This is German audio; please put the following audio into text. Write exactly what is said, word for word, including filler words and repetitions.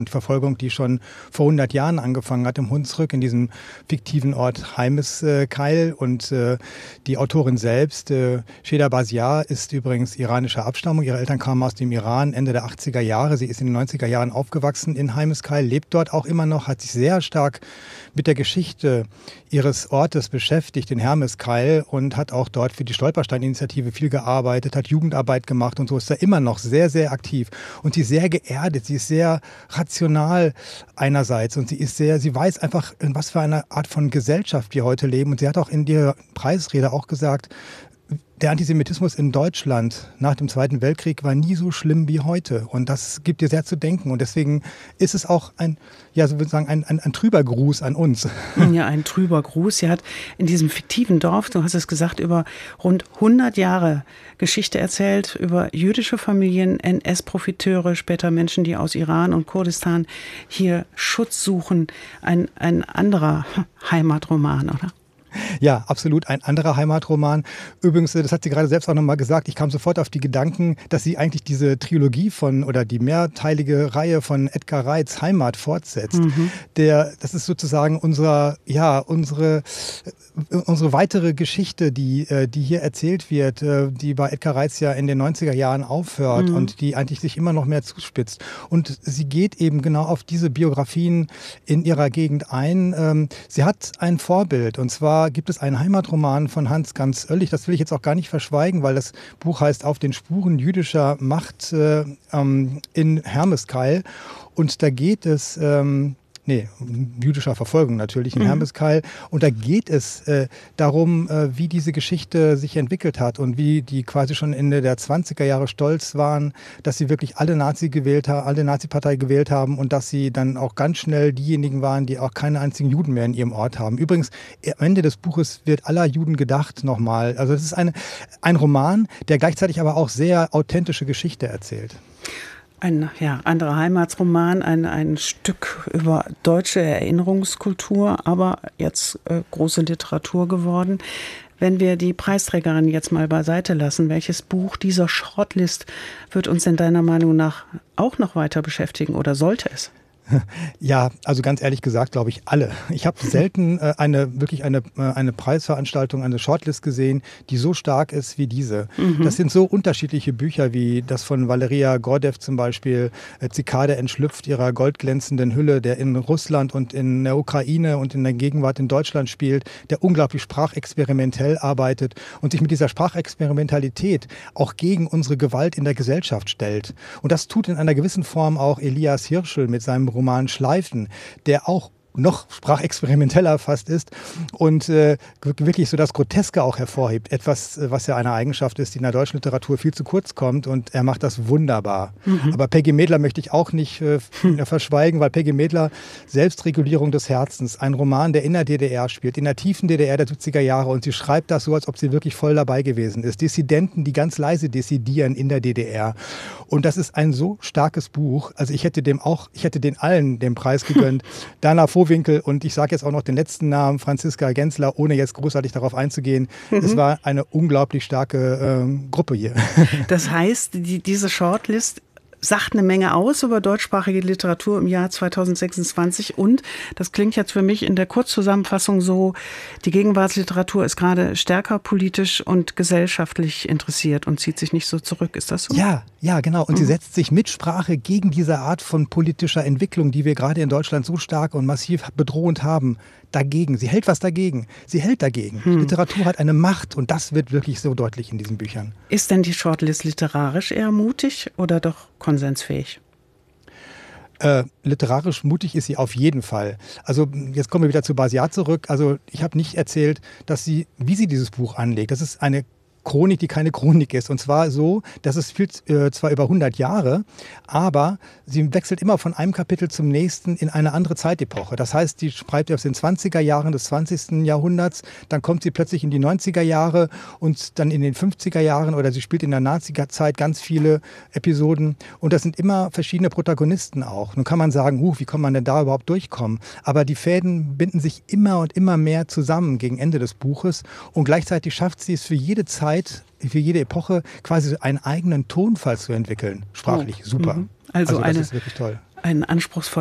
Verfolgung, die schon vor hundert Jahren angefangen hat im Hunsrück, in diesem fiktiven Ort Heimeskeil. Und äh, die Autorin selbst, äh, Sheda Basiar, ist übrigens iranischer Abstammung. Ihre Eltern kamen aus dem Iran Ende der achtziger Jahre. Sie ist in den neunziger Jahren aufgewachsen in Heimeskeil, lebt dort auch immer noch, hat sich sehr stark mit der Geschichte ihres Ortes beschäftigt, in Hermeskeil, und hat auch dort für die Stolperstein-Initiative viel gearbeitet, hat Jugendarbeit gemacht und so, ist da immer noch sehr, sehr aktiv. Und sie ist sehr geerdet, sie ist sehr rational einerseits und sie ist sehr, sie weiß einfach, in was für eine Art von Gesellschaft wir heute leben. Und sie hat auch in ihrer Preisrede auch gesagt, der Antisemitismus in Deutschland nach dem Zweiten Weltkrieg war nie so schlimm wie heute. Und das gibt ihr sehr zu denken. Und deswegen ist es auch ein, ja, so würde ich sagen, ein, ein, ein trüber Gruß an uns. Ja, ein trüber Gruß. Sie hat in diesem fiktiven Dorf, du hast es gesagt, über rund hundert Jahre Geschichte erzählt, über jüdische Familien, N S-Profiteure, später Menschen, die aus Iran und Kurdistan hier Schutz suchen. Ein, ein anderer Heimatroman, oder? Ja, absolut ein anderer Heimatroman. Übrigens, das hat sie gerade selbst auch nochmal gesagt, ich kam sofort auf die Gedanken, dass sie eigentlich diese Trilogie von oder die mehrteilige Reihe von Edgar Reitz Heimat fortsetzt. Mhm. Der, das ist sozusagen unser, ja, unsere, unsere weitere Geschichte, die, die hier erzählt wird, die bei Edgar Reitz ja in den neunziger Jahren aufhört mhm. und die eigentlich sich immer noch mehr zuspitzt. Und sie geht eben genau auf diese Biografien in ihrer Gegend ein. Sie hat ein Vorbild, und zwar gibt es einen Heimatroman von Hans Ganz Oellich, das will ich jetzt auch gar nicht verschweigen, weil das Buch heißt Auf den Spuren jüdischer Macht äh, ähm, in Hermeskeil. Und da geht es, ähm, nee, jüdischer Verfolgung natürlich in mhm. Hermeskeil. Und da geht es äh, darum, äh, wie diese Geschichte sich entwickelt hat und wie die quasi schon Ende der zwanziger Jahre stolz waren, dass sie wirklich alle Nazi gewählt haben, alle Nazi-Partei gewählt haben und dass sie dann auch ganz schnell diejenigen waren, die auch keine einzigen Juden mehr in ihrem Ort haben. Übrigens, am Ende des Buches wird aller Juden gedacht nochmal. Also es ist eine, ein Roman, der gleichzeitig aber auch sehr authentische Geschichte erzählt. Ein ja, anderer Heimatsroman, ein, ein Stück über deutsche Erinnerungskultur, aber jetzt äh, große Literatur geworden. Wenn wir die Preisträgerin jetzt mal beiseite lassen, welches Buch dieser Shortlist wird uns denn deiner Meinung nach auch noch weiter beschäftigen oder sollte es? Ja, also ganz ehrlich gesagt, glaube ich, alle. Ich habe selten äh, eine wirklich eine, äh, eine Preisveranstaltung, eine Shortlist gesehen, die so stark ist wie diese. Mhm. Das sind so unterschiedliche Bücher wie das von Valeria Gordev zum Beispiel, äh, Zikade entschlüpft ihrer goldglänzenden Hülle, der in Russland und in der Ukraine und in der Gegenwart in Deutschland spielt, der unglaublich sprachexperimentell arbeitet und sich mit dieser Sprachexperimentalität auch gegen unsere Gewalt in der Gesellschaft stellt. Und das tut in einer gewissen Form auch Elias Hirschl mit seinem Roman Schleifen, der auch noch sprachexperimenteller fast ist und äh, wirklich so das Groteske auch hervorhebt. Etwas, was ja eine Eigenschaft ist, die in der deutschen Literatur viel zu kurz kommt, und er macht das wunderbar. Mhm. Aber Peggy Medler möchte ich auch nicht äh, hm. verschweigen, weil Peggy Medler Selbstregulierung des Herzens, ein Roman, der in der D D R spielt, in der tiefen D D R der siebziger Jahre, und sie schreibt das so, als ob sie wirklich voll dabei gewesen ist. Dissidenten, die ganz leise dezidieren in der D D R. Und das ist ein so starkes Buch. Also ich hätte dem auch, ich hätte den allen den Preis gegönnt. Dana Vohwinkel, und ich sage jetzt auch noch den letzten Namen, Franziska Gensler, ohne jetzt großartig darauf einzugehen. Mhm. Es war eine unglaublich starke äh, Gruppe hier. Das heißt, die, diese Shortlist sagt eine Menge aus über deutschsprachige Literatur im Jahr zweitausendsechsundzwanzig, und das klingt jetzt für mich in der Kurzzusammenfassung so, die Gegenwartsliteratur ist gerade stärker politisch und gesellschaftlich interessiert und zieht sich nicht so zurück. Ist das so? Ja, ja, genau. Und mhm. sie setzt sich mit Sprache gegen diese Art von politischer Entwicklung, die wir gerade in Deutschland so stark und massiv bedrohend haben, dagegen. Sie hält was dagegen. Sie hält dagegen. Hm. Literatur hat eine Macht, und das wird wirklich so deutlich in diesen Büchern. Ist denn die Shortlist literarisch eher mutig oder doch konsensfähig? Äh, literarisch mutig ist sie auf jeden Fall. Also jetzt kommen wir wieder zu Basiar zurück. Also ich habe nicht erzählt, dass sie, wie sie dieses Buch anlegt. Das ist eine Chronik, die keine Chronik ist. Und zwar so, dass es spielt äh, zwar über hundert Jahre, aber sie wechselt immer von einem Kapitel zum nächsten in eine andere Zeitepoche. Das heißt, sie schreibt aus den zwanziger Jahren des zwanzigsten Jahrhunderts, dann kommt sie plötzlich in die neunziger Jahre und dann in den fünfziger Jahren, oder sie spielt in der Nazi-Zeit ganz viele Episoden. Und das sind immer verschiedene Protagonisten auch. Nun kann man sagen, huh, wie kann man denn da überhaupt durchkommen? Aber die Fäden binden sich immer und immer mehr zusammen gegen Ende des Buches, und gleichzeitig schafft sie es für jede Zeit, für jede Epoche quasi einen eigenen Tonfall zu entwickeln. Sprachlich, oh. super. Mhm. Also, also das eine, ist wirklich toll. ein anspruchsvolles